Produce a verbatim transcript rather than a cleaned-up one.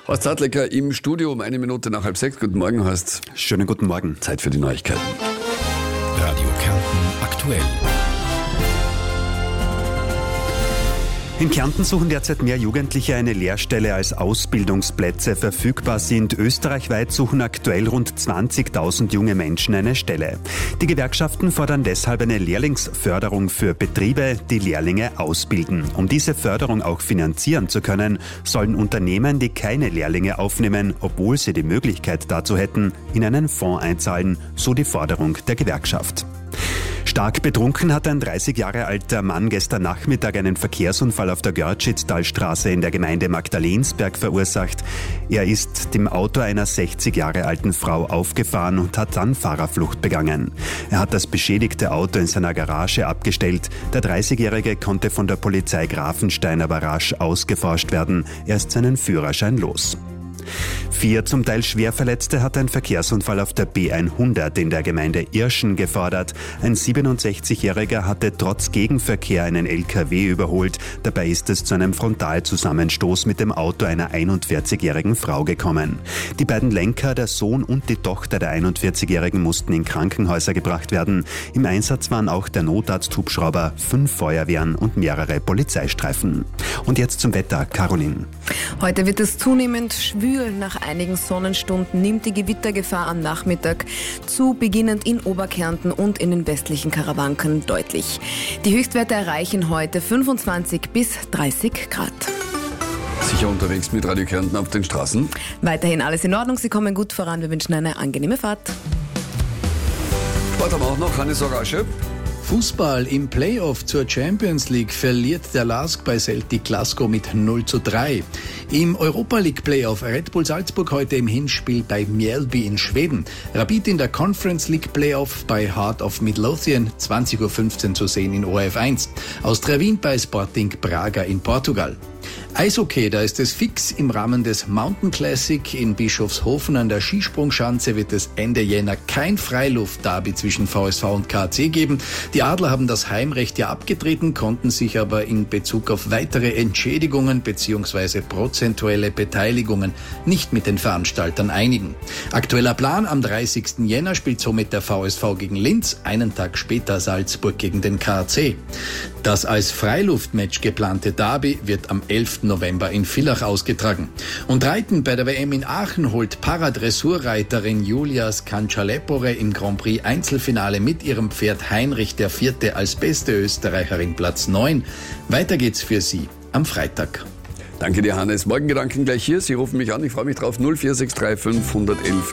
Horst Sattlecker im Studio um eine Minute nach halb sechs. Guten Morgen, Horst. Schönen guten Morgen. Zeit für die Neuigkeiten. Radio Kärnten aktuell. In Kärnten suchen derzeit mehr Jugendliche eine Lehrstelle als Ausbildungsplätze verfügbar sind. Österreichweit suchen aktuell rund zwanzigtausend junge Menschen eine Stelle. Die Gewerkschaften fordern deshalb eine Lehrlingsförderung für Betriebe, die Lehrlinge ausbilden. Um diese Förderung auch finanzieren zu können, sollen Unternehmen, die keine Lehrlinge aufnehmen, obwohl sie die Möglichkeit dazu hätten, in einen Fonds einzahlen, so die Forderung der Gewerkschaft. Stark betrunken hat ein dreißig Jahre alter Mann gestern Nachmittag einen Verkehrsunfall auf der Görtschitztalstraße in der Gemeinde Magdalensberg verursacht. Er ist dem Auto einer sechzig Jahre alten Frau aufgefahren und hat dann Fahrerflucht begangen. Er hat das beschädigte Auto in seiner Garage abgestellt. Der dreißigjährige konnte von der Polizei Grafenstein aber rasch ausgeforscht werden. Er ist seinen Führerschein los. Vier zum Teil Schwerverletzte hat ein Verkehrsunfall auf der B hundert in der Gemeinde Irschen gefordert. Ein siebenundsechzigjähriger hatte trotz Gegenverkehr einen L K W überholt. Dabei ist es zu einem Frontalzusammenstoß mit dem Auto einer einundvierzigjährigen Frau gekommen. Die beiden Lenker, der Sohn und die Tochter der einundvierzigjährigen, mussten in Krankenhäuser gebracht werden. Im Einsatz waren auch der Notarzthubschrauber, fünf Feuerwehren und mehrere Polizeistreifen. Und jetzt zum Wetter, Caroline. Heute wird es zunehmend schwül. Nach einigen Sonnenstunden nimmt die Gewittergefahr am Nachmittag zu, beginnend in Oberkärnten und in den westlichen Karawanken deutlich. Die Höchstwerte erreichen heute fünfundzwanzig bis dreißig Grad. Sicher unterwegs mit Radio Kärnten auf den Straßen? Weiterhin alles in Ordnung, Sie kommen gut voran. Wir wünschen eine angenehme Fahrt. Sport haben wir auch noch, Hannes Orasche. Fußball im Playoff zur Champions League verliert der LASK bei Celtic Glasgow mit null zu drei. Im Europa League Playoff Red Bull Salzburg heute im Hinspiel bei Mjällby in Schweden. Rapid in der Conference League Playoff bei Heart of Midlothian zwanzig Uhr fünfzehn zu sehen in O R F eins. Austria Wien bei Sporting Braga in Portugal. Eishockey, da ist es fix. Im Rahmen des Mountain Classic in Bischofshofen an der Skisprungschanze wird es Ende Jänner kein Freiluft-Derby zwischen V S V und K A C geben. Die Adler haben das Heimrecht ja abgetreten, konnten sich aber in Bezug auf weitere Entschädigungen bzw. prozentuelle Beteiligungen nicht mit den Veranstaltern einigen. Aktueller Plan: am dreißigsten Jänner spielt somit der V S V gegen Linz, einen Tag später Salzburg gegen den K A C. Das als Freiluftmatch geplante Derby wird am elften November in Villach ausgetragen. Und Reiten bei der W M in Aachen holt Paradressurreiterin Julia Scancialepore im Grand Prix Einzelfinale mit ihrem Pferd Heinrich der Vierte als beste Österreicherin Platz neun. Weiter geht's für sie am Freitag. Danke dir, Hannes. Morgengedanken gleich hier. Sie rufen mich an, ich freue mich drauf. null vier sechs drei fünf eins null eins.